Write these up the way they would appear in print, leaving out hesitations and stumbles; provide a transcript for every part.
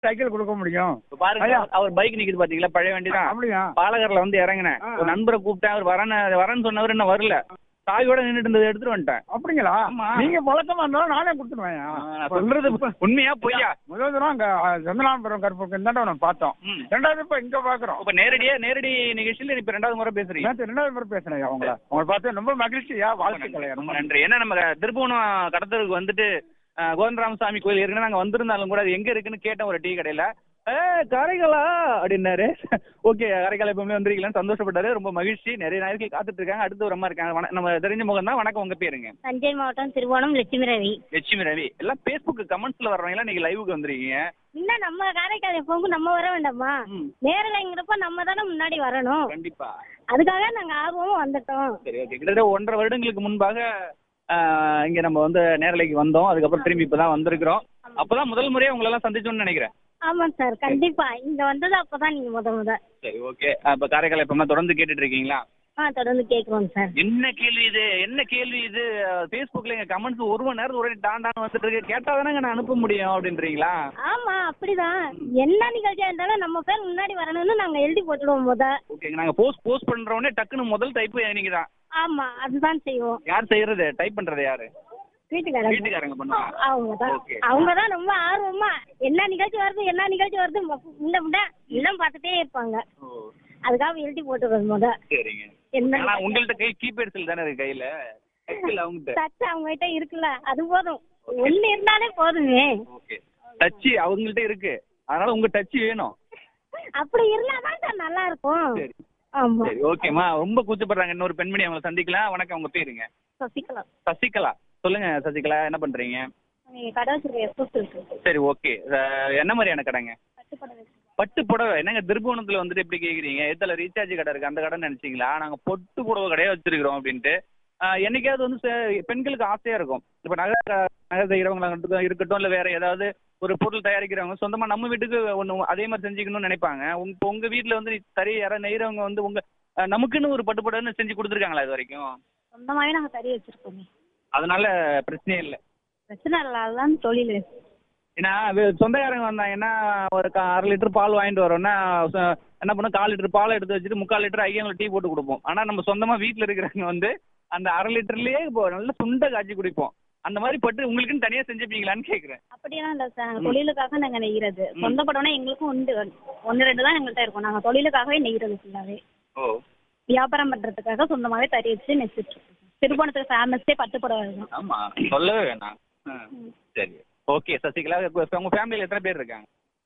Cycle கொடுக்க முடியும். பாருங்க, அவர் பைக் நிக்குது பாத்தீங்களா, பழைய வண்டி தான். அப்படியா? பாலகர்ல வந்து இறங்கினேன். ஒரு நண்பரை கூப்பிட்டேன், அவர் வரேன்னு சொன்னவர் இன்னும் வரல. தாயோட நின்றுட்டு இருந்தது எடுத்துட்டு வந்துட்டேன். அப்படிங்களா? நீங்க பழக்கமா இருந்தாலும் நானே கொடுத்துருவேன். சொல்றது உண்மையா பொய்யா? முதல் தடவை அங்க சந்தனாபுரம் கருப்புக்கு இருந்தா பார்த்தோம். ரெண்டாவது இப்ப இங்க பாக்குறோம். இப்ப நேரடி நிகழ்ச்சியில இப்ப 2வது முறை பேசுறீங்க. 2வது முறை பேசுறேன். உங்களை பார்த்து ரொம்ப மகிழ்ச்சியா, வாழ்த்துக்களை. ரொம்ப நன்றி. ஏன்னா நம்ம திருப்புவனம் கடத்தலுக்கு வந்துட்டு கோவிந்தராமசாமி கோயில் ஏற்கனவே நாங்க வந்திருந்தாலும் கூட அது எங்க இருக்குன்னு கேட்டோம் ஒரு டீ கடையில. காரைக்காலா அப்படின்னாரு. ஓகே, காரைக்கால் எப்பவுமே வந்திருக்கீங்களான்னு சந்தோஷப்பட்டாரு. ரொம்ப மகிழ்ச்சி. நிறைய நாளைக்கு காத்துட்டு இருக்காங்க. அடுத்து ஒரு அம்மா இருக்காங்க. நம்ம தெரிஞ்ச முகம் தான். வணக்கம், உங்க பேருங்க? தஞ்சை மாவட்டம் திருவோணம் லட்சுமி ரவி. லட்சுமி ரவி. எல்லாம் பேஸ்புக் கமெண்ட்ஸ்ல வர்றவங்க நீங்க லைவுக்கு வந்துருக்கீங்க. இல்ல, நம்ம காரைக்கால் எப்பவும் நம்ம வர வேண்டாமா? நேரலைங்கிறப்ப நம்ம தானே முன்னாடி வரணும். கண்டிப்பா. அதுக்காக நாங்க ஆர்வமா வந்துட்டோம். சரி, ஓகே. கிட்டத்தட்ட 1.5 வருடங்களுக்கு முன்பாக இங்க நம்ம வந்து நேரலைக்கு வந்தோம். அதுக்கப்புறம் திரும்பி இப்பதான் வந்திருக்கிறோம். அப்பதான் முதல் முறையா உங்களை எல்லாம் சந்திச்சோம்னு நினைக்கிறேன். ஆமா சார், கண்டிப்பா. இங்க வந்தது அப்பதான் நீங்க முத. சரி, ஓகே. இப்ப காரைக்கால் எப்பமா தொடர்ந்து கேட்டுட்டு இருக்கீங்களா? தொடர்ந்து கேக்குறோம் சார். என்ன கேள்வி இது பேஸ்புக்ல எங்க கமெண்ட்ஸ் 1 மணி நேரத்துக்கு ஒரே டாண்டான்னு வந்துட்டு இருக்கு. கேட்டாதானங்க நான் அனுப்ப முடியும் அப்படின்றீங்களா? ஆமா, அப்படிதான். என்ன நிகழ்ச்சியா இருந்தாலும் நம்ம பேர் முன்னாடி வரணும்னு நாங்க எழுதி போட்டுடுவோம் முத. ஓகே. நாங்க போஸ்ட் பண்றோனே டக்குன்னு முதல் டைப் நீங்க தான். ஆமா, அதுதான் செய்வோம். யார் செய்யறது? டைப் பண்றது யாரு? வீட்டுக்காரங்க பண்ணுவாங்க. அவங்கதான் ரொம்ப ஆர்வமா என்ன நிகழ்ச்சி வருது எல்லாம் பார்த்துட்டே இருப்பாங்க. அதுக்காக எழுதி போட்டுறது முத. சரிங்க. என்ன உங்கள்ட்ட கீபேட்ஸ்ல தானே இருக்கு கையில? டச் அவங்ககிட்ட இருக்குல்ல, அது போதும். ஒண்ணு இருந்தாலே போதுமே. ஓகே. டச் அவங்கள்ட்ட இருக்கு, அதனால உங்க டச் வேணும். அப்படி இருந்தாதான் சார் நல்லா இருக்கும். சரி. ஆமா. சரி, ஓகேமா. ரொம்ப கூச்சப்படுறாங்க. இன்னொரு பெண்மணி அவங்களை சந்திக்கலாம். வணக்கம், உங்க பேருங்க? சசிகலா. சொல்லுங்க சசிகலா, என்ன பண்றீங்க? சரி, ஓகே. என்ன மாதிரியான கடைங்க? பட்டு புடவை. என்னங்க திருப்புவனத்துல வந்துட்டு எப்படி கேக்குறீங்க? எத்தனை ரீசார்ஜ் கடை இருக்கு, அந்த கடை நினைச்சீங்களா? நாங்க பொட்டு புடவை கடையா வச்சிருக்கிறோம் அப்படின்ட்டு. என்னைக்காவது வந்து பெண்களுக்கு ஆசையா இருக்கும். இப்ப நகை செய்யறவங்களா இருக்கட்டும், இல்ல வேற ஏதாவது ஒரு பொருள் தயாரிக்கிறவங்க சொந்தமா நம்ம வீட்டுக்கு ஒண்ணு அதே மாதிரி செஞ்சுக்கணும்னு நினைப்பாங்க. உங்க வீட்டுல வந்து யாராவது நெய்யறவங்க வந்து உங்க நமக்குன்னு ஒரு பட்டு புடவைன்னு செஞ்சு கொடுத்துருக்காங்களா இது வரைக்கும்? சொந்தமாவே நாங்க தறி வச்சிருக்கோம். அதனால பிரச்சனையே இல்லை. பிரச்சனை இல்லை, அதுதான் தொழில். ஏன்னா சொந்தக்காரங்க வந்தாங்கன்னா ஒரு 1/2 லிட்டர் பால் வாங்கிட்டு வரோம்னா என்ன பண்ணும், 1/4 லிட்டர் பால் எடுத்து வச்சுட்டு 3/4 லிட்டர் ஐயங்களுக்கு டீ போட்டு கொடுப்போம். ஆனா நம்ம சொந்தமா வீட்டுல இருக்கிறவங்க வந்து அந்த 1/2 லிட்டர்லயே நல்ல சுண்ட காய்ச்சி குடிப்போம். அந்த மாதிரி பட்டு உங்களுக்குன்னு தனியா செஞ்சுப்பீங்களான்னு கேக்குறேன். அப்படியெல்லாம் இல்ல சார், தொழிலுக்காக நாங்க நெய்யறது. சொந்த படம்னா எங்களுக்கும் உண்டு. 1-2 தான் எங்கள்கிட்ட இருக்கும். நாங்க தொழிலுக்காகவே நெய்யறது ஃபுல்லாவே. வியாபாரம் பண்றதுக்காக சொந்தமாவே தறி வச்சு நெச்சிட்டு இருக்கோம். திருப்பணத்துக்கு ஃபேமஸே பட்டு புடவை தான். ஆமா, சொல்லவே வேணாம். சரி, ஓகே. சசிகலா, உங்க ஃபேமிலியில எத்தனை பேர் இருக்காங்க?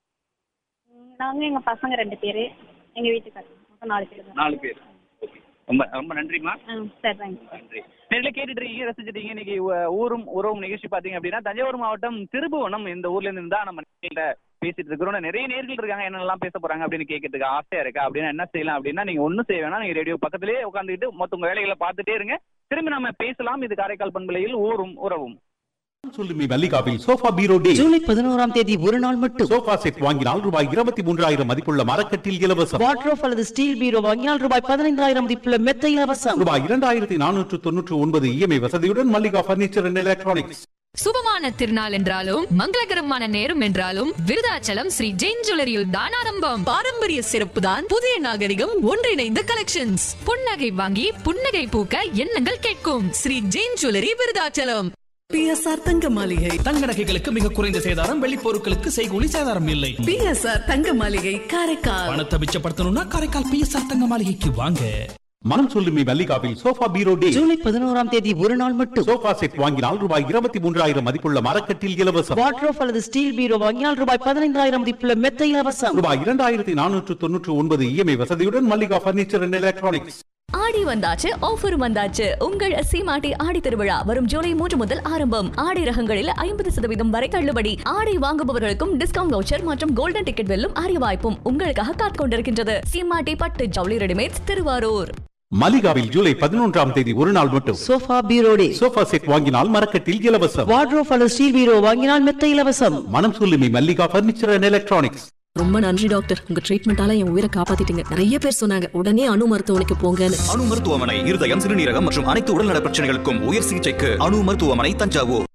நாங்க எங்க பசங்க 2 பேரு, எங்க வீட்டுக்காரங்க 4 பேர். 4 பேர். ரொம்ப ரொம்ப நன்றிமா. சரி, தேங்க்யூ. நன்றி. நேர்ல கேட்டுட்டு இருக்கீங்க, ரசிச்சுட்டீங்க. இன்னைக்கு ஊரும் உறவும் நிகழ்ச்சி பாத்தீங்க அப்படின்னா தஞ்சாவூர் மாவட்டம் திருப்புவனம் இந்த ஊர்ல இருந்து தான் நம்ம பேசிட்டு இருக்கிறோம். நிறைய நேர்கள் இருக்காங்க. என்னெல்லாம் பேச போறாங்க அப்படின்னு கேட்கறதுக்கு ஆசையா இருக்கா அப்படின்னா என்ன செய்யலாம் அப்படின்னா, நீங்க ஒன்னும் செய்ய வேணாம். நீங்க ரேடியோ பக்கத்திலேயே உட்காந்துக்கிட்டு மொத்த உங்க வேலைகளை பார்த்துட்டே இருங்க. திரும்பி நம்ம பேசலாம். இது காரைக்கால் பண்பலையில் ஊரும் உறவும். சொல்லுமி மல்லிகாவில் சோஃபா பீரோ டே. ஜூலை 11ஆம் தேதி ஒரு நாள் மட்டும். சோஃபா செட் வாங்கினால் ரூபாய் 23,000 மதிப்புள்ள மரக்கட்டில் இலவசம். வாட்ரோப் அல்லது ஸ்டீல் பீரோ வாங்கினால் ரூபாய் 15,000 மதிப்புள்ள மெத்தை இலவசம். ரூபாய் 2,499 இஎம்ஐ வசதியுடன் மல்லிகா பர்னிச்சர் அண்ட் எலக்ட்ரானிக்ஸ். சுபமான திருநாள் என்றாலும் மங்களகரமான நேரம் என்றாலும் விருதாச்சலம் ஸ்ரீ ஜெயின் ஜுவல்லரியில் தான் ஆரம்பம். பாரம்பரிய சிறப்பு தான் புதிய நாகரிகம் ஒன்றிணைந்த கலெக்ஷன்ஸ். புன்னகை வாங்கி புன்னகை பூக்க எண்ணங்கள் கேட்கும். ஸ்ரீ ஜெயின் ஜுவல்லரி, விருதாச்சலம். PSR தங்க மாளிகை. தங்க நகைகளுக்கு மிக குறைந்த சேதாரம், வெள்ளி பொருட்களுக்கு செய்கூலி சேதாரம் இல்லை. PSR தங்க மாளிகை, காரைக்கால். பணத்தை மிச்சப்படுத்தணும்னா காரைக்கால் PSR தங்க மாளிகைக்கு வாங்க. மனம் சொல்லுமி மல்லிகாவில் சோஃபா பீரோ டே. ஜூலை 11ஆம் தேதி ஒரு நாள் மட்டும். சோஃபா செட் வாங்கினால் ரூபாய் 23,000 மதிப்புள்ள மரக்கட்டில் இலவசம். வாட்ரோப் அல்லது ஸ்டீல் பீரோ வாங்கினால் ரூபாய் 15,000 மதிப்புள்ள மெத்தை இலவசம். ரூபாய் 2,499 இஎம்ஐ வசதியுடன் மல்லிகா பர்னிச்சர் அண்ட் எலக்ட்ரானிக்ஸ். ஆடி வந்தாச்சு, ஆஃபரும் வந்தாச்சு. உங்கள் சீமாட்டி ஆடி திருவிழா வரும் ஜூலை 3 முதல் ஆரம்பம். ஆடை ரகங்களில் 50% வரை தள்ளுபடி. ஆடை வாங்குபவர்களுக்கும் டிஸ்கவுண்ட் வவுச்சர் மற்றும் கோல்டன் டிக்கெட் வெல்லும் அரிய வாய்ப்பும் உங்களுக்காக காத்துக் கொண்டிருக்கின்றது. சீமாட்டி பட்டு ஜவுளி ரெடிமேட்ஸ், திருவாரூர். மல்லிகாவில் ஜூலை 11ஆம் தேதி ஒரு நாள் மட்டும். சோஃபா பீரோ டே. சோஃபா செட் வாங்கினால் மரக்கட்டில் இலவசம். வாட்ரோப் அல்லது ஸ்டீல் பீரோ வாங்கினால் மெத்தை இலவசம். மனம் சொல்லுமி மல்லிகா பர்னிச்சர் அண்ட் எலக்ட்ரானிக்ஸ். ரொம்ப நன்றி டாக்டர், உங்க ட்ரீட்மெண்டால என் உயிரை காப்பாத்திட்டீங்க. நிறைய பேர் சொன்னாங்க உடனே அணு மருத்துவமனைக்கு போங்கன்னு. அணு மருத்துவமனை இருதயம், சிறுநீரகம் மற்றும் அனைத்து உடல்நல பிரச்சனைகளுக்கும் உயர் சிகிச்சைக்கு அணு மருத்துவமனை, தஞ்சாவூர்.